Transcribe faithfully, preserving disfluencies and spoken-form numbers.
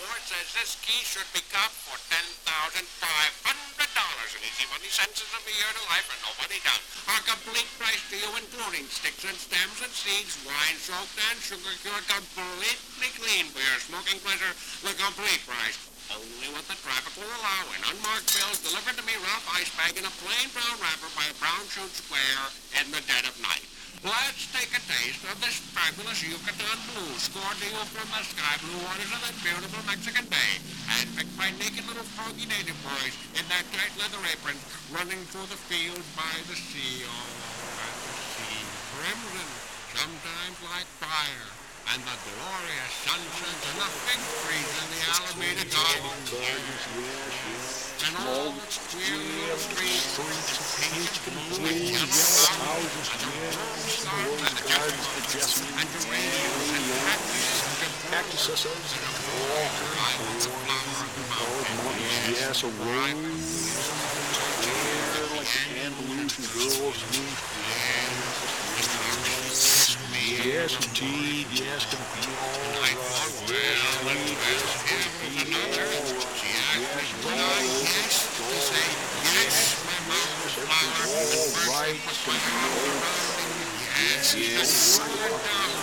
it says this key should be copped for ten thousand five hundred dollars in easy money sentences of a year to life, and nobody does. Our complete price to you, including sticks and stems and seeds, wine soaked and sugar cured, completely clean for your smoking pleasure. The complete price. Only what the traffic will allow in unmarked bills delivered to me Ralph Ice Bag in a plain brown wrapper by a brown shoe square in the dead of night. Let's take a taste of this fabulous Yucatan Blue scored to you from the sky blue waters of that beautiful Mexican Bay, handpicked by naked little froggy native boys in their tight leather aprons running through the fields by the sea. Oh, and the sea, crimson, sometimes like fire. And the glorious sunsets and the fig trees in the Alameda Gardens. And all the queer little streets, painted blue and yellow houses, and the rose gardens and the gardens, and geraniums and cactuses, and a broad islands of flower of the mountains. Yes, a rose, like Andalusian girls. Yes, indeed, yes, can be all right. Well, well, here was another. She asked me when I yes to say yes, my mouth was flower, and first I put my arms around it. Yes, yes,